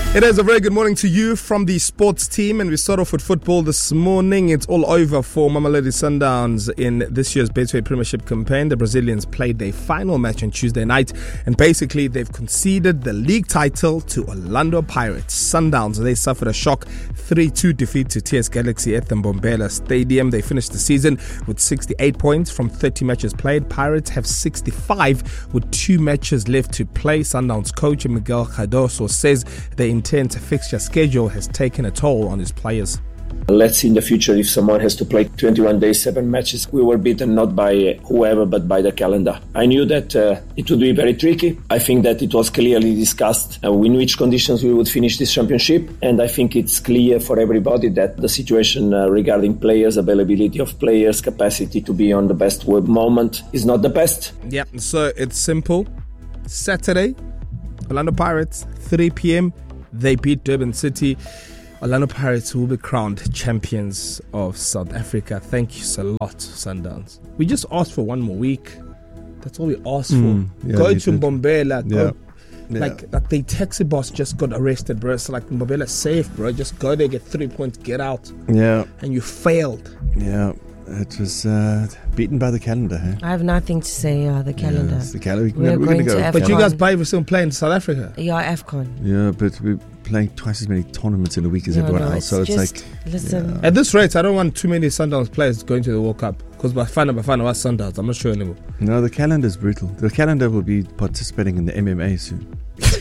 It is a very good morning to you from the sports team, and we start off with football this morning. It's all over for Mamelodi Sundowns in this year's Betway Premiership campaign. The Brazilians played their final match on Tuesday night, and basically they've conceded the league title to Orlando Pirates. Sundowns, they suffered a shock 3-2 defeat to TS Galaxy at the Mbombela Stadium. They finished the season with 68 points from 30 matches played. Pirates have 65 with 2 matches left to play. Sundowns coach Miguel Cardoso says they intense fixture schedule has taken a toll on his players. Let's see in the future if someone has to play 21 days, 7 matches. We were beaten not by whoever, but by the calendar. I knew that it would be very tricky. I think that it was clearly discussed in which conditions we would finish this championship. And I think it's clear for everybody that the situation regarding players, availability of players, capacity to be on the best moment is not the best. Yeah, so it's simple. Saturday, Orlando Pirates, 3 p.m. They beat Durban City. Orlando Pirates will be crowned champions of South Africa. Thank you so lot, Sundowns. We just asked for one more week. That's all we asked for. Yeah, go to Mbombela. Yeah. Like the taxi boss just got arrested, bro. So like Mbombela's safe, bro. Just go there, get 3 points, get out. Yeah. And you failed. Yeah. It was beaten by the calendar. Huh? I have nothing to say. The calendar. Yeah, it's the calendar. We're going to AFCON. But you guys probably still play in South Africa. Yeah, AFCON. Yeah, but we're playing twice as many tournaments in a week as everyone else. So it's like, listen. Yeah. At this rate, I don't want too many Sundowns players going to the World Cup, because by final, what's Sundowns? I'm not sure anymore. No, the calendar is brutal. The calendar will be participating in the MMA soon.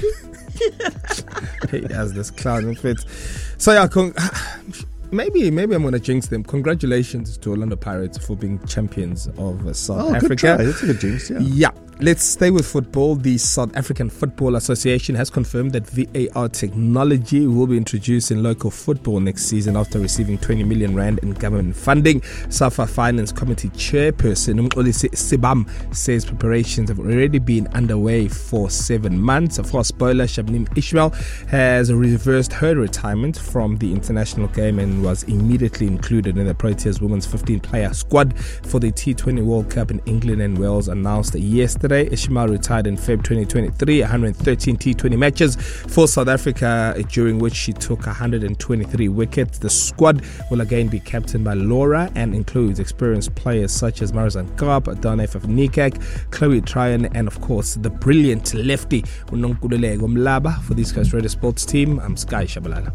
He has this clown fit. So yeah, maybe I'm going to jinx them. Congratulations to Orlando Pirates for being champions of South Africa. Good try. That's a good jinx, yeah. Yeah. Let's stay with football. The South African Football Association has confirmed that VAR technology will be introduced in local football next season after receiving 20 million rand in government funding. SAFA Finance Committee Chairperson Mxolisi Sibam says preparations have already been underway for 7 months. Of course, spoiler, Shabnim Ishmael has reversed her retirement from the international game and was immediately included in the Proteas women's 15-player squad for the T20 World Cup in England and Wales, announced yesterday. Ishmael retired in February 2023, 113 T20 matches for South Africa, during which she took 123 wickets. The squad will again be captained by Laura and includes experienced players such as Marizanne Kaap, Dana Nikak, Chloe Tryon, and of course the brilliant lefty Unonkululeko Mlaba. For the East Coast Radio Sports team, I'm Sky Shabalala.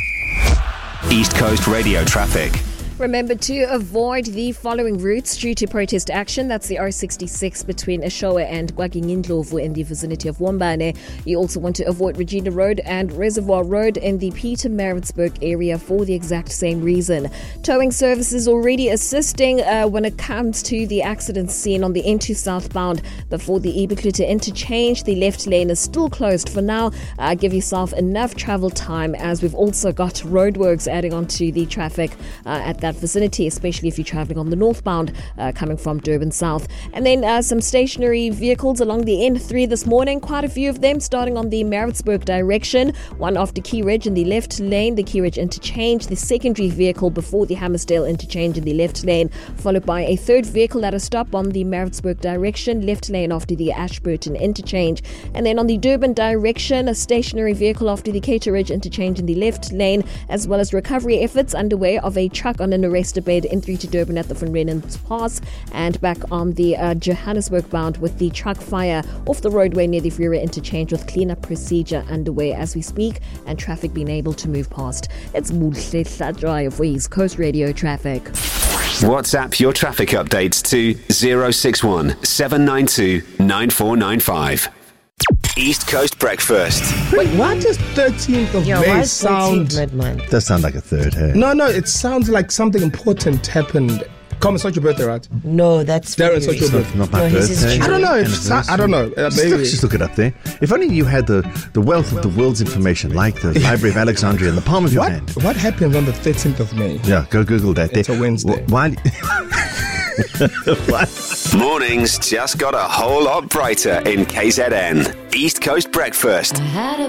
East Coast Radio traffic. Remember to avoid the following routes due to protest action. That's the R66 between Eshowe and Gwagingindlovu in the vicinity of Wombane. You also want to avoid Regina Road and Reservoir Road in the Pietermaritzburg area for the exact same reason. Towing services already assisting when it comes to the accident scene on the N2 southbound before the Ebeklute interchange. The left lane is still closed for now. Give yourself enough travel time, as we've also got roadworks adding onto the traffic at that vicinity, especially if you're traveling on the northbound coming from Durban South. And then some stationary vehicles along the N3 this morning, quite a few of them starting on the Maritzburg direction, one after Key Ridge in the left lane, the Key Ridge interchange, the secondary vehicle before the Hammersdale interchange in the left lane, followed by a third vehicle at a stop on the Maritzburg direction, left lane after the Ashburton interchange. And then on the Durban direction, a stationary vehicle after the Cater Ridge interchange in the left lane, as well as recovery efforts underway of a truck on an arrested bed N3 to Durban at the Van Rynens Pass, and back on the Johannesburg bound with the truck fire off the roadway near the Freeway interchange, with cleanup procedure underway as we speak and traffic being able to move past. It's Muhle Hlatshwayo for East Coast Radio traffic. WhatsApp your traffic updates to 061 792 9495. East Coast Breakfast. Wait, why does 13th of May sound... Does sound like a third, hey? No, it sounds like something important happened. Come, it's not your birthday, right? No, that's Darren, it's not your birthday. Not my birthday. I don't know. I don't know. Maybe. Just look it up there. If only you had the wealth of the world's information, like the Library of Alexandria in the palm of your hand. What happened on the 13th of May? Yeah, go Google that. It's a Wednesday. Why? Mornings just got a whole lot brighter in KZN. East Coast Breakfast. I had a